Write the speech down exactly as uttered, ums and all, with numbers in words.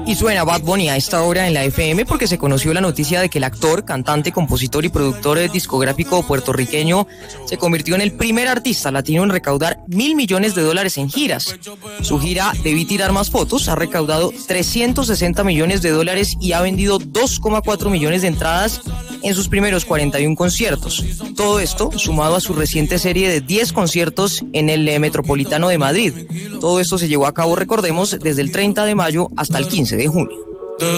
Y suena Bad Bunny a esta hora en la F M porque se conoció la noticia de que el actor, cantante, compositor y productor discográfico puertorriqueño se convirtió en el primer artista latino en recaudar mil millones de dólares en giras. Su gira Debí Tirar Más Fotos ha recaudado trescientos sesenta millones de dólares y ha vendido dos coma cuatro millones de entradas en sus primeros cuarenta y uno conciertos. Todo esto sumado a su reciente serie de diez conciertos en el eh, Metropolitano de Madrid. Todo esto se llevó a cabo, recordemos, desde el treinta de mayo hasta el quince de junio.